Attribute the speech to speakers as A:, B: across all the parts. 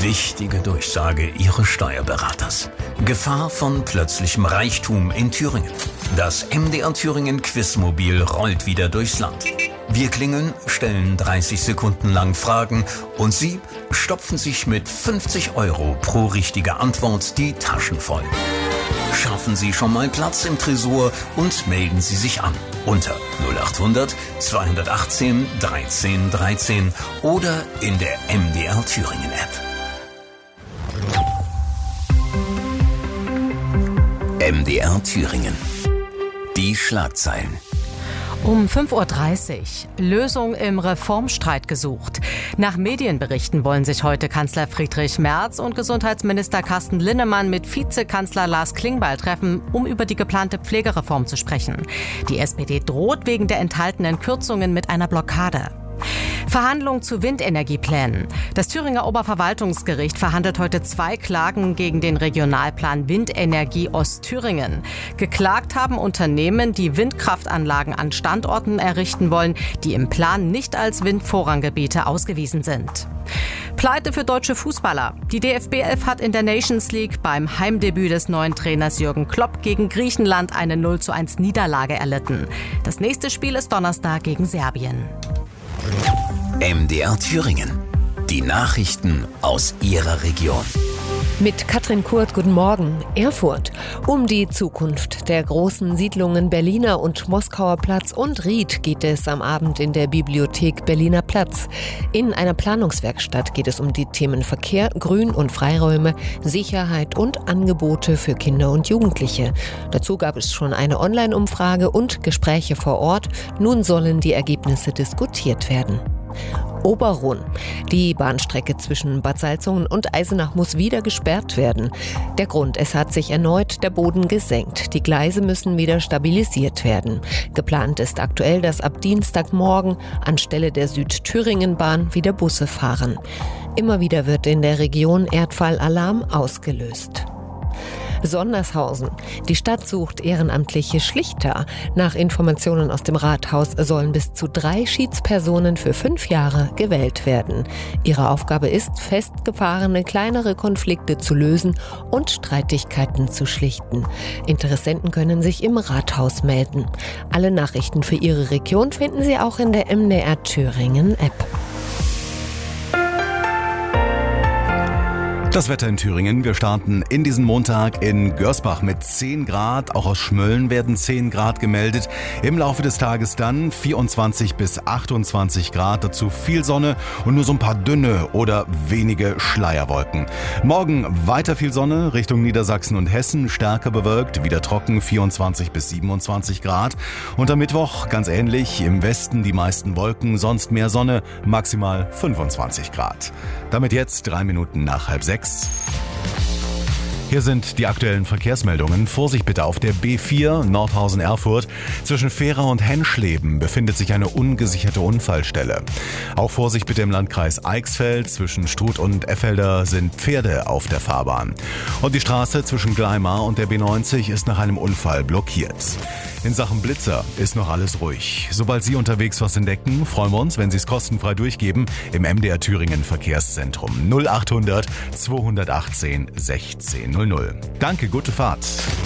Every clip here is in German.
A: wichtige Durchsage Ihres Steuerberaters. Gefahr von plötzlichem Reichtum in Thüringen. Das MDR Thüringen Quizmobil rollt wieder durchs Land. Wir klingeln, stellen 30 Sekunden lang Fragen und Sie stopfen sich mit 50 € pro richtige Antwort die Taschen voll. Schaffen Sie schon mal Platz im Tresor und melden Sie sich an unter 0800 218 13 13 oder in der MDR Thüringen App. MDR Thüringen. Die Schlagzeilen.
B: Um 5:30 Uhr. Lösung im Reformstreit gesucht. Nach Medienberichten wollen sich heute Kanzler Friedrich Merz und Gesundheitsminister Carsten Linnemann mit Vizekanzler Lars Klingbeil treffen, um über die geplante Pflegereform zu sprechen. Die SPD droht wegen der enthaltenen Kürzungen mit einer Blockade. Verhandlungen zu Windenergieplänen. Das Thüringer Oberverwaltungsgericht verhandelt heute 2 Klagen gegen den Regionalplan Windenergie Ostthüringen. Geklagt haben Unternehmen, die Windkraftanlagen an Standorten errichten wollen, die im Plan nicht als Windvorranggebiete ausgewiesen sind. Pleite für deutsche Fußballer. Die DFB 11 hat in der Nations League beim Heimdebüt des neuen Trainers Jürgen Klopp gegen Griechenland eine 0:1 Niederlage erlitten. Das nächste Spiel ist Donnerstag gegen Serbien.
A: MDR Thüringen. Die Nachrichten aus Ihrer Region.
C: Mit Katrin Kurt, guten Morgen. Erfurt. Um die Zukunft der großen Siedlungen Berliner und Moskauer Platz und Ried geht es am Abend in der Bibliothek Berliner Platz. In einer Planungswerkstatt geht es um die Themen Verkehr, Grün- und Freiräume, Sicherheit und Angebote für Kinder und Jugendliche. Dazu gab es schon eine Online-Umfrage und Gespräche vor Ort. Nun sollen die Ergebnisse diskutiert werden. Oberrun. Die Bahnstrecke zwischen Bad Salzungen und Eisenach muss wieder gesperrt werden. Der Grund: es hat sich erneut der Boden gesenkt. Die Gleise müssen wieder stabilisiert werden. Geplant ist aktuell, dass ab Dienstagmorgen anstelle der Südthüringenbahn wieder Busse fahren. Immer wieder wird in der Region Erdfallalarm ausgelöst. Sondershausen. Die Stadt sucht ehrenamtliche Schlichter. Nach Informationen aus dem Rathaus sollen bis zu 3 Schiedspersonen für 5 Jahre gewählt werden. Ihre Aufgabe ist, festgefahrene kleinere Konflikte zu lösen und Streitigkeiten zu schlichten. Interessenten können sich im Rathaus melden. Alle Nachrichten für Ihre Region finden Sie auch in der MDR Thüringen App.
D: Das Wetter in Thüringen. Wir starten in diesen Montag in Görsbach mit 10 Grad. Auch aus Schmölln werden 10 Grad gemeldet. Im Laufe des Tages dann 24 bis 28 Grad. Dazu viel Sonne und nur so ein paar dünne oder wenige Schleierwolken. Morgen weiter viel Sonne Richtung Niedersachsen und Hessen. Stärker bewölkt, wieder trocken, 24 bis 27 Grad. Und am Mittwoch ganz ähnlich. Im Westen die meisten Wolken, sonst mehr Sonne, maximal 25 Grad. Damit jetzt 3 Minuten nach 5:30. Hier sind die aktuellen Verkehrsmeldungen. Vorsicht bitte auf der B4 Nordhausen-Erfurt. Zwischen Fehra und Henschleben befindet sich eine ungesicherte Unfallstelle. Auch Vorsicht bitte im Landkreis Eichsfeld. Zwischen Struth und Effelder sind Pferde auf der Fahrbahn. Und die Straße zwischen Gleimar und der B90 ist nach einem Unfall blockiert. In Sachen Blitzer ist noch alles ruhig. Sobald Sie unterwegs was entdecken, freuen wir uns, wenn Sie es kostenfrei durchgeben im MDR Thüringen Verkehrszentrum 0800 218 16 00. Danke, gute Fahrt.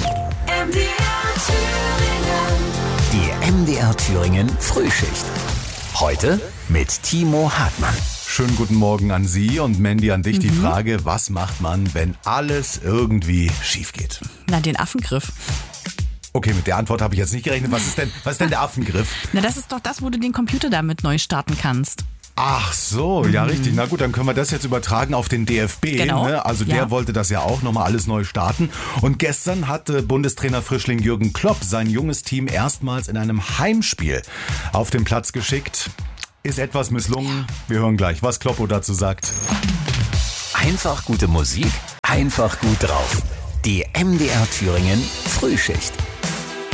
A: Die MDR Thüringen Frühschicht. Heute mit Timo Hartmann.
D: Schönen guten Morgen an Sie und Mandy, an dich die Frage, was macht man, wenn alles irgendwie schief geht?
E: Na, den Affengriff.
D: Okay, mit der Antwort habe ich jetzt nicht gerechnet. Was ist denn der Affengriff?
E: Na, das ist doch das, wo du den Computer damit neu starten kannst.
D: Ach so, ja richtig. Na gut, dann können wir das jetzt übertragen auf den DFB.
E: Genau.
D: Ne? Also der wollte das ja auch nochmal alles neu starten. Und gestern hat Bundestrainer-Frischling Jürgen Klopp sein junges Team erstmals in einem Heimspiel auf den Platz geschickt. Ist etwas misslungen. Wir hören gleich, was Kloppo dazu sagt.
A: Einfach gute Musik, einfach gut drauf. Die MDR Thüringen Frühschicht.